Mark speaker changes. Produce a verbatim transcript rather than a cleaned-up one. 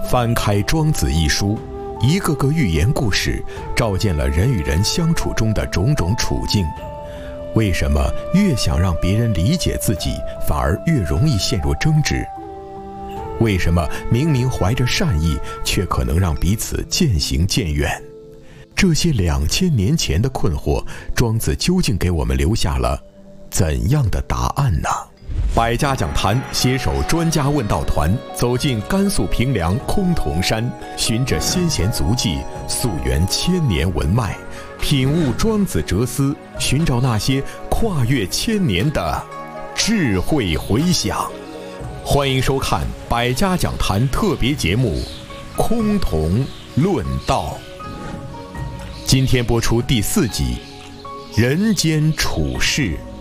Speaker 1: 翻开《庄子》一书，一个个寓言故事照见了人与人相处中的种种处境。为什么越想让别人理解自己，反而越容易陷入争执？为什么明明怀着善意，却可能让彼此渐行渐远？这些两千年前的困惑，庄子究竟给我们留下了怎样的答案呢？百家讲坛携手专家问道团，走进甘肃平凉崆峒山，循着先贤足迹，溯源千年文脉，品悟庄子哲思，寻找那些跨越千年的智慧回响。欢迎收看百家讲坛特别节目《崆峒论道》，今天播出第四集《人间处世》。